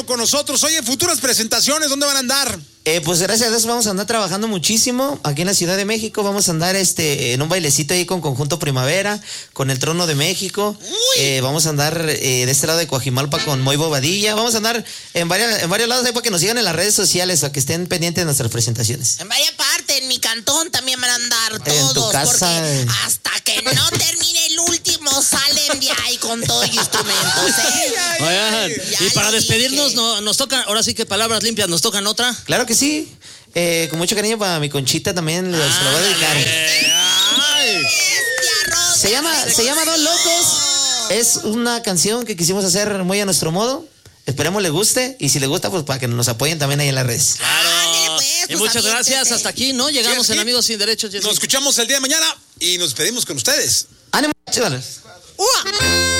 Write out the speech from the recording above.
año con nosotros. Oye, futuras presentaciones, ¿dónde van a andar? Pues gracias a Dios vamos a andar trabajando muchísimo aquí en la Ciudad de México. Vamos a andar en un bailecito ahí con Conjunto Primavera, con el Trono de México. Vamos a andar de este lado de Coajimalpa con Moy Bobadilla. Vamos a andar en varios lados ahí para que nos sigan en las redes sociales, para que estén pendientes de nuestras presentaciones. En varias partes, en mi cantón también van a andar todos. En tu casa. Porque hasta que no termine el último salen de ahí con todo el instrumento. Oigan, y para despedirnos nos toca, ahora sí que palabras limpias, ¿nos tocan otra? Claro que sí. Con mucho cariño para mi Conchita también, se lo voy a dedicar. Se llama Dos Locos. Es una canción que quisimos hacer muy a nuestro modo. Esperemos le guste, y si le gusta, pues para que nos apoyen también ahí en las redes. Claro. Y muchas gracias. Hasta aquí, ¿no? Llegamos en Amigos Sin Derechos. Nos escuchamos el día de mañana y nos despedimos con ustedes. ¡Ánimo, chavales!